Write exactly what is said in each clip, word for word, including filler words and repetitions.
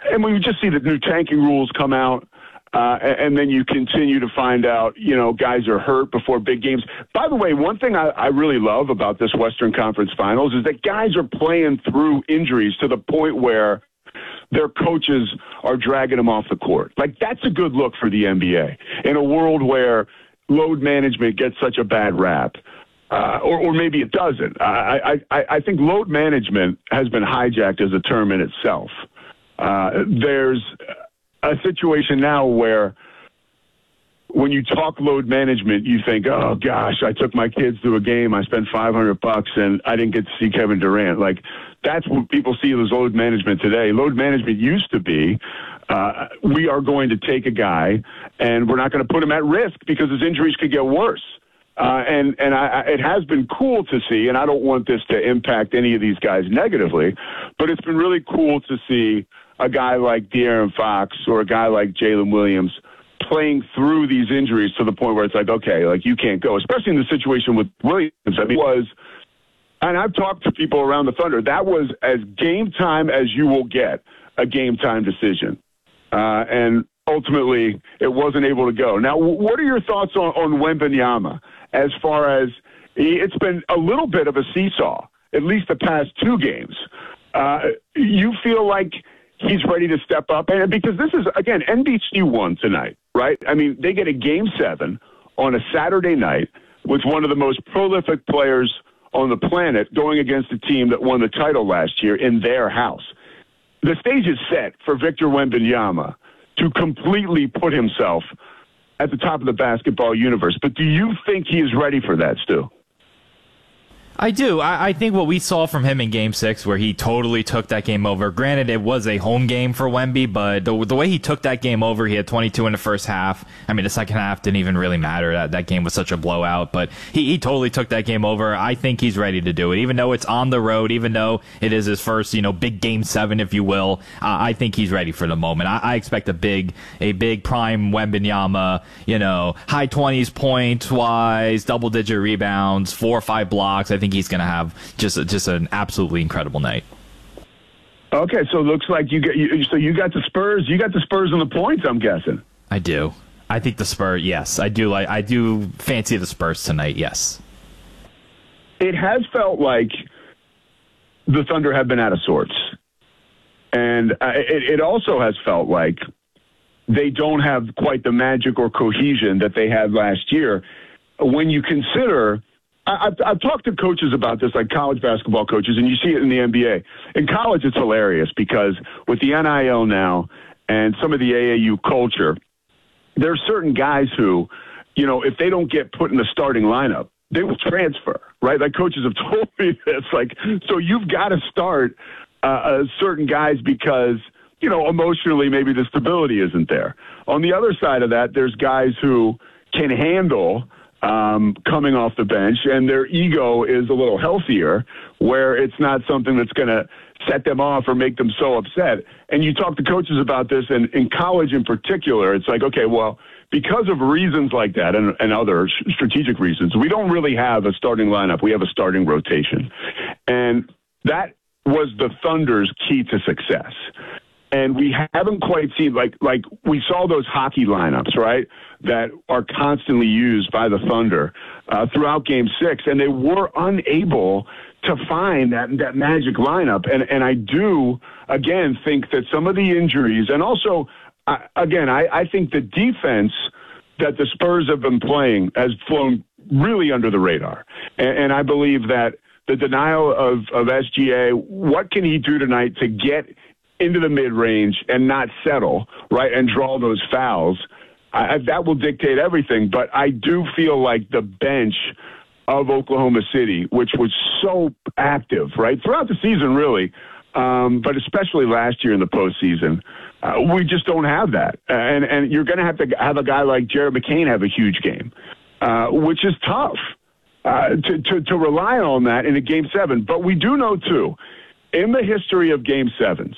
and we just see the new tanking rules come out. Uh, and then you continue to find out, you know, guys are hurt before big games. By the way, one thing I, I really love about this Western Conference Finals is that guys are playing through injuries to the point where their coaches are dragging them off the court. Like, that's a good look for the N B A in a world where load management gets such a bad rap. Uh, or, or maybe it doesn't. I, I, I think load management has been hijacked as a term in itself. Uh, there's a situation now where when you talk load management, you think, oh, gosh, I took my kids to a game. I spent five hundred bucks and I didn't get to see Kevin Durant. Like, that's what people see as load management today. Load management used to be, uh, we are going to take a guy and we're not going to put him at risk because his injuries could get worse. Uh, and and I, it has been cool to see, and I don't want this to impact any of these guys negatively, but it's been really cool to see a guy like De'Aaron Fox or a guy like Jalen Williams playing through these injuries to the point where it's like, okay, like you can't go, especially in the situation with Williams. I mean, it was, and I've talked to people around the Thunder, that was as game time as you will get a game time decision. Uh, and ultimately, it wasn't able to go. Now, what are your thoughts on, on Wembanyama as far as it's been a little bit of a seesaw, at least the past two games? Uh, you feel like he's ready to step up? And because this is, again, N B C won tonight, right? I mean, they get a game seven on a Saturday night with one of the most prolific players on the planet going against a team that won the title last year in their house. The stage is set for Victor Wembanyama to completely put himself at the top of the basketball universe. But do you think he is ready for that, Stu? I do. I, I think what we saw from him in Game Six, where he totally took that game over. Granted, it was a home game for Wemby, but the, the way he took that game over, he had twenty-two in the first half. I mean, the second half didn't even really matter. That that game was such a blowout, but he, he totally took that game over. I think he's ready to do it, even though it's on the road, even though it is his first, you know, big Game Seven, if you will. Uh, I think he's ready for the moment. I, I expect a big, a big prime Wembanyama, you know, high twenties points wise, double digit rebounds, four or five blocks. I think he's going to have just just an absolutely incredible night. Okay, so it looks like you get you, so you got the Spurs, you got the Spurs on the points, I'm guessing. I do. I think the Spurs, yes, I do. Like I do fancy the Spurs tonight. Yes. It has felt like the Thunder have been out of sorts, and uh, it, it also has felt like they don't have quite the magic or cohesion that they had last year. When you consider. I've, I've talked to coaches about this, like college basketball coaches, and you see it in the N B A. In college, it's hilarious because with the N I L now and some of the A A U culture, there are certain guys who, you know, if they don't get put in the starting lineup, they will transfer, right? Like coaches have told me this. Like, so you've got to start uh, uh, certain guys because, you know, emotionally maybe the stability isn't there. On the other side of that, there's guys who can handle Um, coming off the bench, and their ego is a little healthier, where it's not something that's going to set them off or make them so upset. And you talk to coaches about this, and in college in particular, it's like, okay, well, because of reasons like that and, and other strategic reasons, we don't really have a starting lineup. We have a starting rotation. And that was the Thunder's key to success. And we haven't quite seen, like, like we saw those hockey lineups, right, that are constantly used by the Thunder uh, throughout Game Six, and they were unable to find that that magic lineup. And and I do, again, think that some of the injuries, and also, uh, again, I, I think the defense that the Spurs have been playing has flown really under the radar. And, and I believe that the denial of, of S G A, what can he do tonight to get into the mid-range and not settle, right, and draw those fouls, I, that will dictate everything. But I do feel like the bench of Oklahoma City, which was so active, right, throughout the season really, um, but especially last year in the postseason, uh, we just don't have that. And, and you're going to have to have a guy like Jared McCain have a huge game, uh, which is tough uh, to, to, to rely on that in a Game seven. But we do know, too, in the history of Game sevens,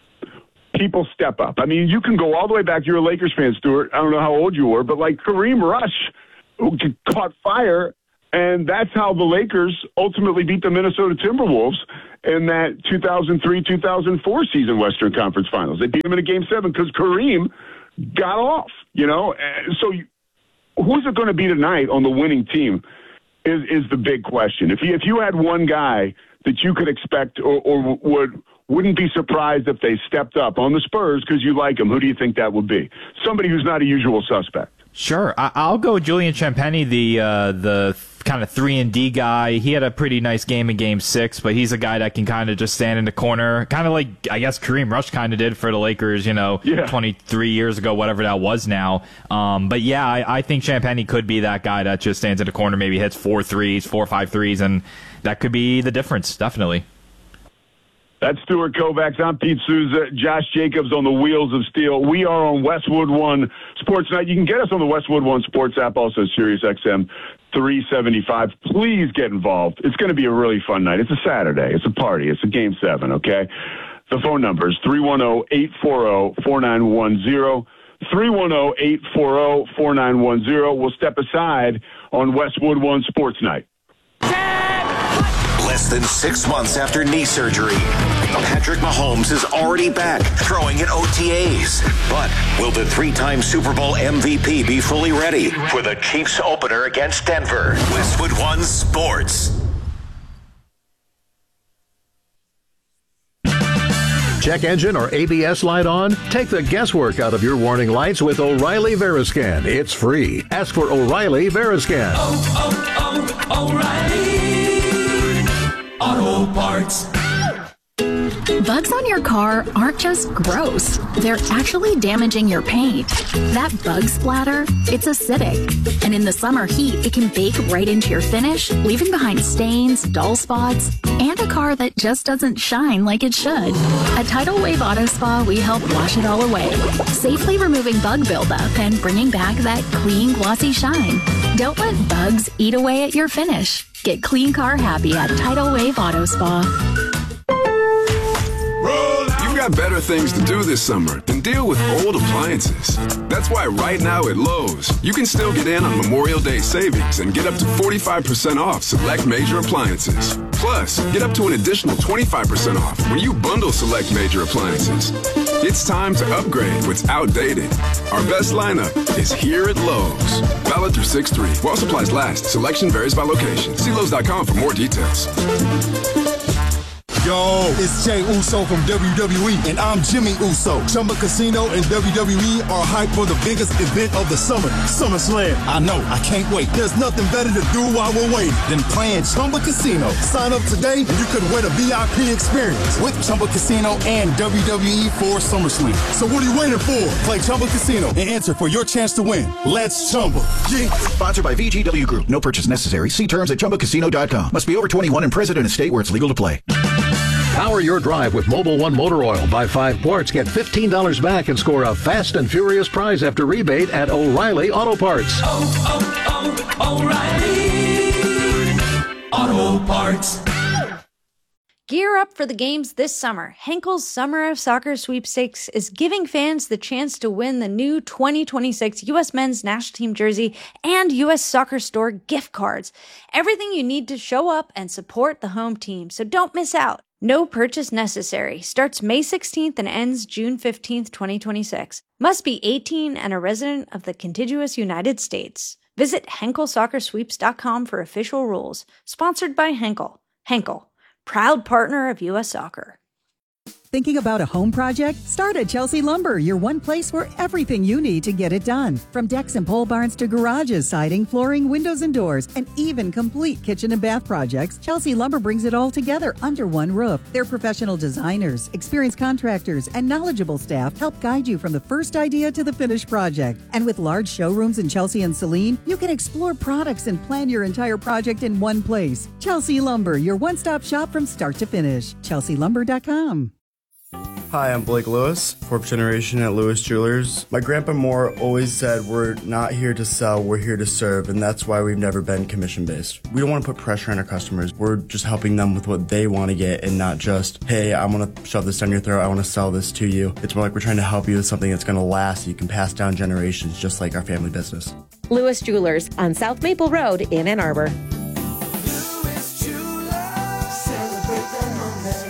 people step up. I mean, you can go all the way back. You're a Lakers fan, Stuart. I don't know how old you were, but like Kareem Rush caught fire, and that's how the Lakers ultimately beat the Minnesota Timberwolves in that two thousand three two thousand four season Western Conference Finals. They beat them in a game seven because Kareem got off, you know. So you, who's it going to be tonight on the winning team is, is the big question. If you, if you had one guy that you could expect or, or would, wouldn't be surprised if they stepped up on the Spurs because you like them, who do you think that would be? Somebody who's not a usual suspect. Sure. I- I'll go Julian Champagny, the uh, the kind of three and D guy. He had a pretty nice game in game six, but he's a guy that can kind of just stand in the corner, kind of like, I guess, Kareem Rush kind of did for the Lakers, you know, yeah. twenty-three years ago, whatever that was now. Um, but yeah, I, I think Champagny could be that guy that just stands in the corner, maybe hits four threes, four or five threes, and that could be the difference, definitely. That's Stuart Kovacs. I'm Pete Souza. Josh Jacobs on the Wheels of Steel. We are on Westwood One Sports Night. You can get us on the Westwood One Sports app, also Sirius X M three seventy-five. Please get involved. It's going to be a really fun night. It's a Saturday. It's a party. It's a game seven, okay? The phone number is three one zero, eight four zero, four nine one zero. three one zero, eight four zero, four nine one zero. We'll step aside on Westwood One Sports Night. Less than six months after knee surgery, Patrick Mahomes is already back, throwing in O T As. But will the three-time Super Bowl M V P be fully ready for the Chiefs opener against Denver? Westwood One Sports. Check engine or A B S light on? Take the guesswork out of your warning lights with O'Reilly Veriscan. It's free. Ask for O'Reilly Veriscan. Oh, oh, oh, O'Reilly Auto Parts. Bugs on your car aren't just gross. They're actually damaging your paint. That bug splatter, it's acidic. And in the summer heat, it can bake right into your finish, leaving behind stains, dull spots, and a car that just doesn't shine like it should. At Tidal Wave Auto Spa, we help wash it all away, safely removing bug buildup and bringing back that clean, glossy shine. Don't let bugs eat away at your finish. Get clean car happy at Tidal Wave Auto Spa. Got better things to do this summer than deal with old appliances. That's why right now at Lowe's, you can still get in on Memorial Day savings and get up to forty-five percent off select major appliances. Plus, get up to an additional twenty-five percent off when you bundle select major appliances. It's time to upgrade what's outdated. Our best lineup is here at Lowe's. Valid through six three. While supplies last, selection varies by location. See Lowe's dot com for more details. Yo, it's Jay Uso from W W E, and I'm Jimmy Uso. Chumba Casino and W W E are hyped for the biggest event of the summer, SummerSlam. I know, I can't wait. There's nothing better to do while we're waiting than playing Chumba Casino. Sign up today, and you could win a V I P experience with Chumba Casino and W W E for SummerSlam. So what are you waiting for? Play Chumba Casino and enter for your chance to win. Let's Chumba. Yeah. Sponsored by V G W Group. No purchase necessary. See terms at chumba casino dot com. Must be over twenty-one and present in a state where it's legal to play. Power your drive with Mobil one Motor Oil. Buy five quarts, get fifteen dollars back, and score a fast and furious prize after rebate at O'Reilly Auto Parts. Oh, oh, oh, O'Reilly Auto Parts. Gear up for the games this summer. Henkel's Summer of Soccer Sweepstakes is giving fans the chance to win the new twenty twenty-six U S Men's National Team jersey and U S Soccer Store gift cards. Everything you need to show up and support the home team, so don't miss out. No purchase necessary. Starts May sixteenth and ends June fifteenth, twenty twenty-six. Must be eighteen and a resident of the contiguous United States. Visit Henkel Soccer Sweeps dot com for official rules. Sponsored by Henkel. Henkel, proud partner of U S Soccer. Thinking about a home project? Start at Chelsea Lumber, your one place for everything you need to get it done. From decks and pole barns to garages, siding, flooring, windows and doors, and even complete kitchen and bath projects, Chelsea Lumber brings it all together under one roof. Their professional designers, experienced contractors, and knowledgeable staff help guide you from the first idea to the finished project. And with large showrooms in Chelsea and Saline, you can explore products and plan your entire project in one place. Chelsea Lumber, your one-stop shop from start to finish. Chelsea Lumber dot com. Hi, I'm Blake Lewis, fourth generation at Lewis Jewelers. My grandpa Moore always said we're not here to sell, we're here to serve, and that's why we've never been commission-based. We don't want to put pressure on our customers. We're just helping them with what they want to get and not just, hey, I want to shove this down your throat, I want to sell this to you. It's more like we're trying to help you with something that's going to last, so you can pass down generations, just like our family business. Lewis Jewelers on South Maple Road in Ann Arbor. Lewis Jewelers, celebrate the moment.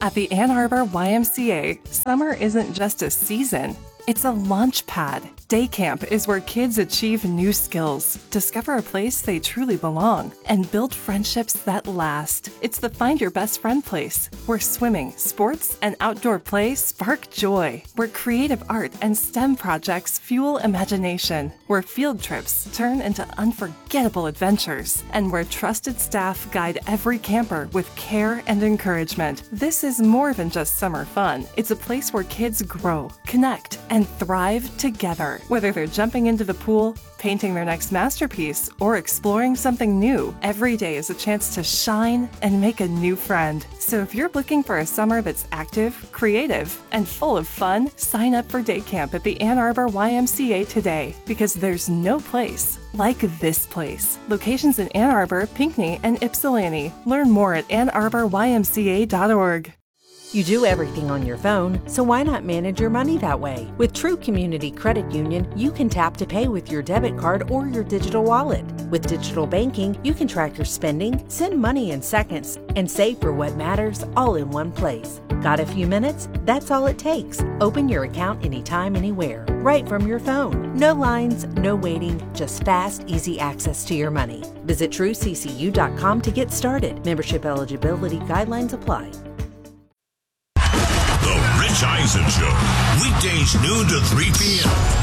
At the Ann Arbor Y M C A, summer isn't just a season, it's a launch pad. Day camp is where kids achieve new skills, discover a place they truly belong, and build friendships that last. It's the Find Your Best Friend place, where swimming, sports, and outdoor play spark joy, where creative art and STEM projects fuel imagination, where field trips turn into unforgettable adventures, and where trusted staff guide every camper with care and encouragement. This is more than just summer fun. It's a place where kids grow, connect, and thrive together. Whether they're jumping into the pool, painting their next masterpiece, or exploring something new, every day is a chance to shine and make a new friend. So if you're looking for a summer that's active, creative, and full of fun, sign up for day camp at the Ann Arbor Y M C A today, because there's no place like this place. Locations in Ann Arbor, Pinckney, and Ypsilanti. Learn more at ann arbor y m c a dot org. You do everything on your phone, so why not manage your money that way? With True Community Credit Union, you can tap to pay with your debit card or your digital wallet. With digital banking, you can track your spending, send money in seconds, and save for what matters all in one place. Got a few minutes? That's all it takes. Open your account anytime, anywhere, right from your phone. No lines, no waiting, just fast, easy access to your money. Visit true c c u dot com to get started. Membership eligibility guidelines apply. The Rich Eisen Show, weekdays noon to three p.m.